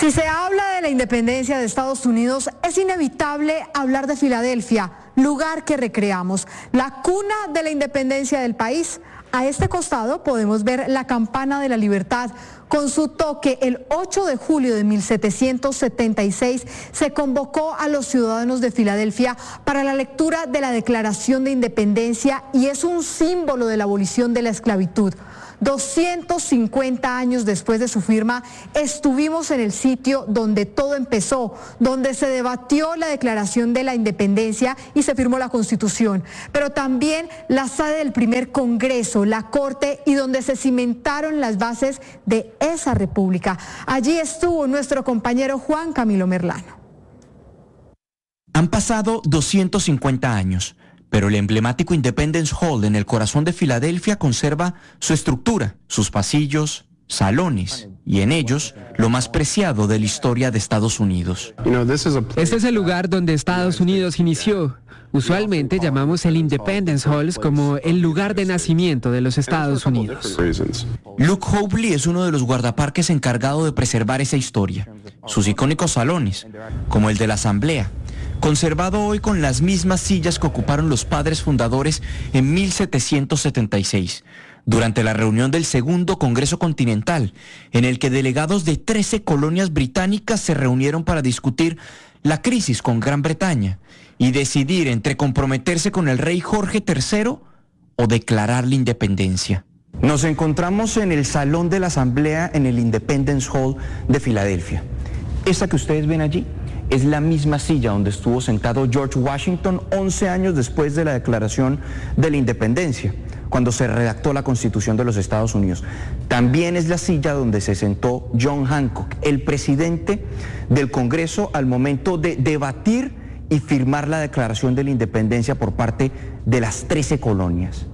Si se habla de la independencia de Estados Unidos, es inevitable hablar de Filadelfia, lugar que recreamos, la cuna de la independencia del país. A este costado podemos ver la Campana de la Libertad. Con su toque, el 8 de julio de 1776 se convocó a los ciudadanos de Filadelfia para la lectura de la Declaración de Independencia y es un símbolo de la abolición de la esclavitud. 250 años después de su firma, estuvimos en el sitio donde todo empezó, donde se debatió la Declaración de la Independencia y se firmó la Constitución, pero también la sede del primer Congreso, la Corte y donde se cimentaron las bases de esa república. Allí estuvo nuestro compañero Juan Camilo Merlano. Han pasado 250 años. Pero el emblemático Independence Hall en el corazón de Filadelfia conserva su estructura, sus pasillos, salones y en ellos lo más preciado de la historia de Estados Unidos. Este es el lugar donde Estados Unidos inició. Usualmente llamamos el Independence Halls como el lugar de nacimiento de los Estados Unidos. Luke Hobley es uno de los guardaparques encargado de preservar esa historia. Sus icónicos salones, como el de la Asamblea, conservado hoy con las mismas sillas que ocuparon los padres fundadores en 1776, durante la reunión del Segundo Congreso Continental, en el que delegados de 13 colonias británicas se reunieron para discutir la crisis con Gran Bretaña y decidir entre comprometerse con el rey Jorge III o declarar la independencia. Nos encontramos en el Salón de la Asamblea en el Independence Hall de Filadelfia. Esta que ustedes ven allí es la misma silla donde estuvo sentado George Washington 11 años después de la Declaración de la Independencia, cuando se redactó la Constitución de los Estados Unidos. También es la silla donde se sentó John Hancock, el presidente del Congreso, al momento de debatir y firmar la Declaración de la Independencia por parte de las 13 colonias.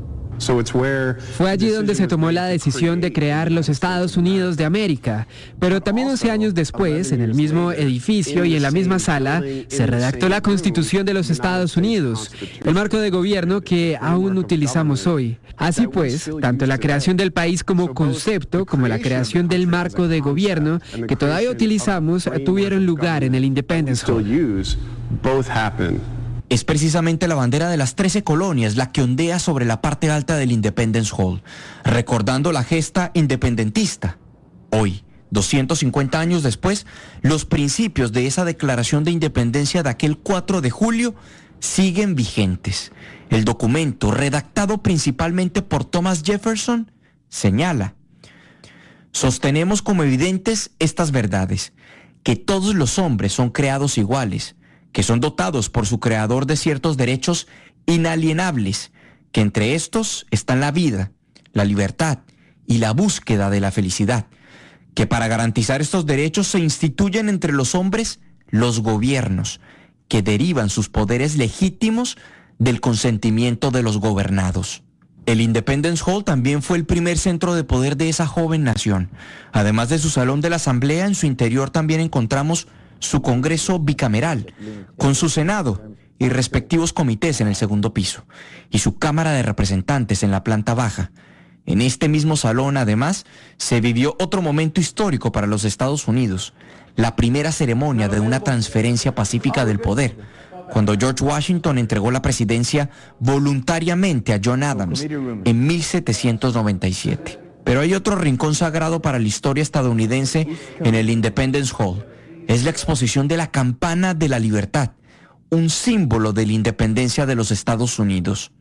Fue allí donde se tomó la decisión de crear los Estados Unidos de América, pero también 11 años después, en el mismo edificio y en la misma sala, se redactó la Constitución de los Estados Unidos, el marco de gobierno que aún utilizamos hoy. Así pues, tanto la creación del país como concepto, como la creación del marco de gobierno que todavía utilizamos, tuvieron lugar en el Independence Hall. Es precisamente la bandera de las 13 colonias la que ondea sobre la parte alta del Independence Hall, recordando la gesta independentista. Hoy, 250 años después, los principios de esa declaración de independencia de aquel 4 de julio siguen vigentes. El documento, redactado principalmente por Thomas Jefferson, señala: sostenemos como evidentes estas verdades, que todos los hombres son creados iguales, que son dotados por su creador de ciertos derechos inalienables, que entre estos están la vida, la libertad y la búsqueda de la felicidad, que para garantizar estos derechos se instituyen entre los hombres los gobiernos, que derivan sus poderes legítimos del consentimiento de los gobernados. El Independence Hall también fue el primer centro de poder de esa joven nación. Además de su salón de la Asamblea, en su interior también encontramos su Congreso bicameral, con su Senado y respectivos comités en el segundo piso, y su Cámara de Representantes en la planta baja. En este mismo salón, además, se vivió otro momento histórico para los Estados Unidos, la primera ceremonia de una transferencia pacífica del poder, cuando George Washington entregó la presidencia voluntariamente a John Adams en 1797. Pero hay otro rincón sagrado para la historia estadounidense en el Independence Hall. Es la exposición de la Campana de la Libertad, un símbolo de la independencia de los Estados Unidos.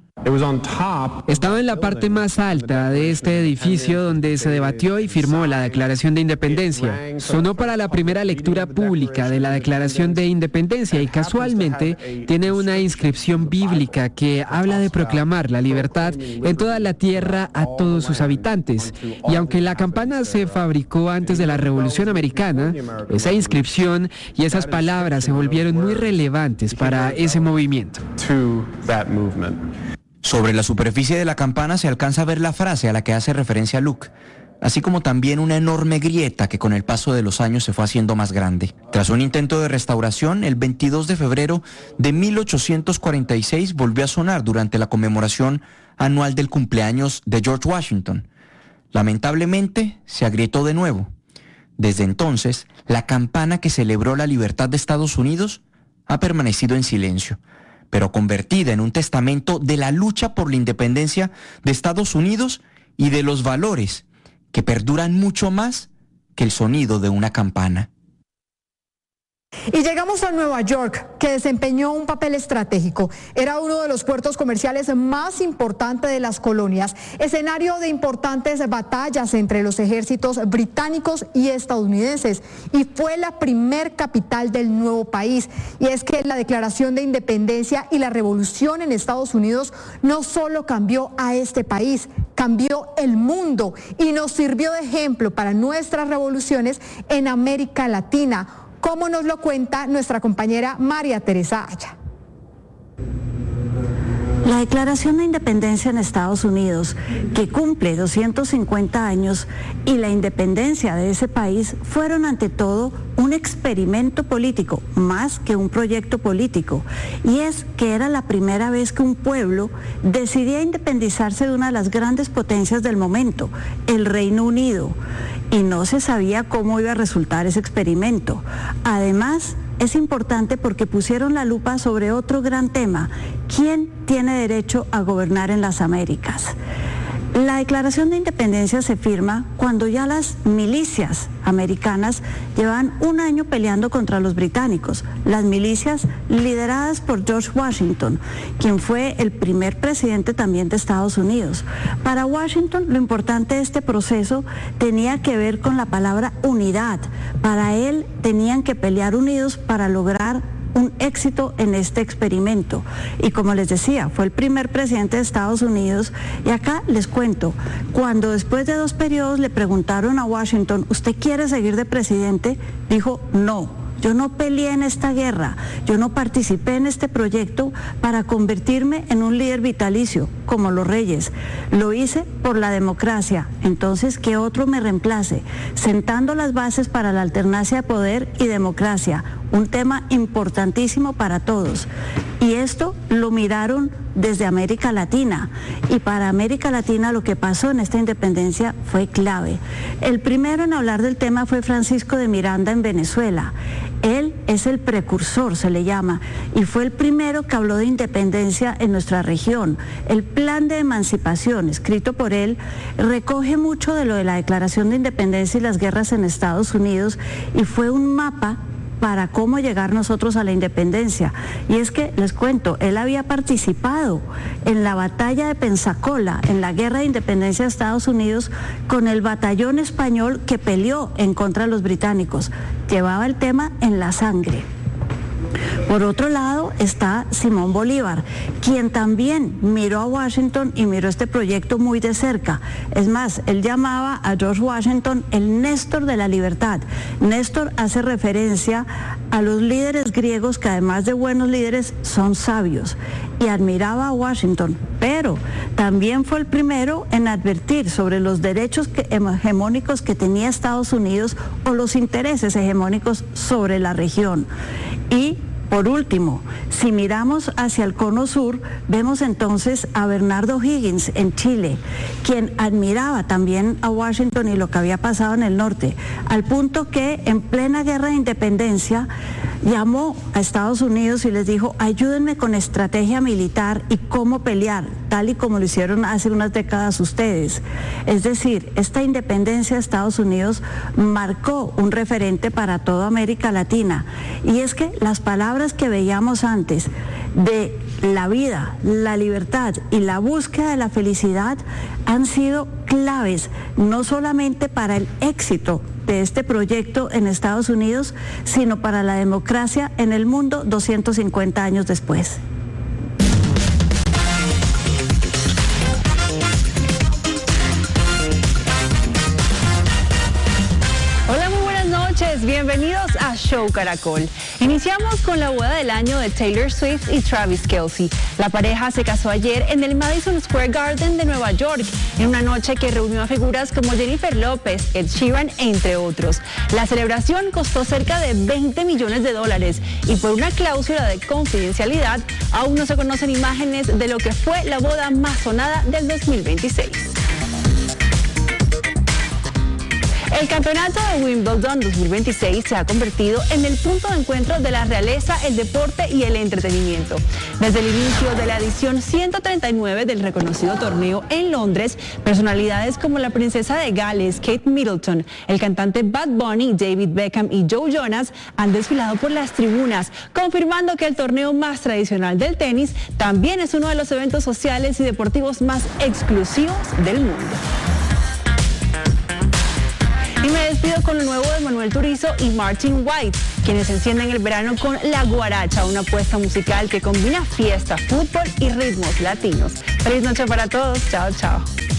Estaba en la parte más alta de este edificio donde se debatió y firmó la Declaración de Independencia. Sonó para la primera lectura pública de la Declaración de Independencia y casualmente tiene una inscripción bíblica que habla de proclamar la libertad en toda la tierra a todos sus habitantes. Y aunque la campana se fabricó antes de la Revolución Americana, esa inscripción y esas palabras se volvieron muy relevantes para ese movimiento. Sobre la superficie de la campana se alcanza a ver la frase a la que hace referencia Luke, así como también una enorme grieta que con el paso de los años se fue haciendo más grande. Tras un intento de restauración, el 22 de febrero de 1846 volvió a sonar durante la conmemoración anual del cumpleaños de George Washington. Lamentablemente, se agrietó de nuevo. Desde entonces, la campana que celebró la libertad de Estados Unidos ha permanecido en silencio, pero convertida en un testamento de la lucha por la independencia de Estados Unidos y de los valores que perduran mucho más que el sonido de una campana. Y llegamos a Nueva York, que desempeñó un papel estratégico. Era uno de los puertos comerciales más importantes de las colonias, escenario de importantes batallas entre los ejércitos británicos y estadounidenses, y fue la primer capital del nuevo país. Y es que la Declaración de Independencia y la revolución en Estados Unidos no solo cambió a este país, cambió el mundo y nos sirvió de ejemplo para nuestras revoluciones en América Latina, como nos lo cuenta nuestra compañera María Teresa Aya. La Declaración de Independencia en Estados Unidos, que cumple 250 años, y la independencia de ese país fueron ante todo un experimento político, más que un proyecto político. Y es que era la primera vez que un pueblo decidía independizarse de una de las grandes potencias del momento, el Reino Unido. Y no se sabía cómo iba a resultar ese experimento. Además, es importante porque pusieron la lupa sobre otro gran tema: ¿quién tiene derecho a gobernar en las Américas? La Declaración de Independencia se firma cuando ya las milicias americanas llevan un año peleando contra los británicos, las milicias lideradas por George Washington, quien fue el primer presidente también de Estados Unidos. Para Washington, lo importante de este proceso tenía que ver con la palabra unidad. Para él tenían que pelear unidos para lograr un éxito en este experimento. Y como les decía, fue el primer presidente de Estados Unidos. Y acá les cuento, cuando después de 2 periodos le preguntaron a Washington, ¿usted quiere seguir de presidente?, dijo, no. Yo no peleé en esta guerra, yo no participé en este proyecto para convertirme en un líder vitalicio, como los reyes. Lo hice por la democracia, entonces que otro me reemplace, sentando las bases para la alternancia de poder y democracia, un tema importantísimo para todos. Y esto lo miraron desde América Latina, y para América Latina lo que pasó en esta independencia fue clave. El primero en hablar del tema fue Francisco de Miranda en Venezuela. Él es el precursor, se le llama, y fue el primero que habló de independencia en nuestra región. El plan de emancipación, escrito por él, recoge mucho de lo de la Declaración de Independencia y las guerras en Estados Unidos, y fue un mapa para cómo llegar nosotros a la independencia. Y es que, les cuento, él había participado en la batalla de Pensacola, en la guerra de independencia de Estados Unidos, con el batallón español que peleó en contra de los británicos. Llevaba el tema en la sangre. Por otro lado está Simón Bolívar, quien también miró a Washington y miró este proyecto muy de cerca. Es más, él llamaba a George Washington el Néstor de la libertad. Néstor hace referencia a los líderes griegos que, además de buenos líderes, son sabios, y admiraba a Washington, pero también fue el primero en advertir sobre los derechos hegemónicos que tenía Estados Unidos o los intereses hegemónicos sobre la región. Y por último, si miramos hacia el cono sur, vemos entonces a Bernardo O'Higgins en Chile, quien admiraba también a Washington y lo que había pasado en el norte, al punto que en plena guerra de independencia llamó a Estados Unidos y les dijo: ayúdenme con estrategia militar y cómo pelear, tal y como lo hicieron hace unas décadas ustedes. Es decir, esta independencia de Estados Unidos marcó un referente para toda América Latina. Y es que las palabras que veíamos antes de la vida, la libertad y la búsqueda de la felicidad han sido claves, no solamente para el éxito de este proyecto en Estados Unidos, sino para la democracia en el mundo 250 años después. Bienvenidos a Show Caracol. Iniciamos con la boda del año de Taylor Swift y Travis Kelce. La pareja se casó ayer en el Madison Square Garden de Nueva York, en una noche que reunió a figuras como Jennifer López, Ed Sheeran, entre otros. La celebración costó cerca de $20 millones y por una cláusula de confidencialidad aún no se conocen imágenes de lo que fue la boda más sonada del 2026. El campeonato de Wimbledon 2026 se ha convertido en el punto de encuentro de la realeza, el deporte y el entretenimiento. Desde el inicio de la edición 139 del reconocido torneo en Londres, personalidades como la princesa de Gales, Kate Middleton, el cantante Bad Bunny, David Beckham y Joe Jonas han desfilado por las tribunas, confirmando que el torneo más tradicional del tenis también es uno de los eventos sociales y deportivos más exclusivos del mundo. Y me despido con lo nuevo de Manuel Turizo y Martin White, quienes encienden el verano con La Guaracha, una apuesta musical que combina fiesta, fútbol y ritmos latinos. Feliz noche para todos. Chao, chao.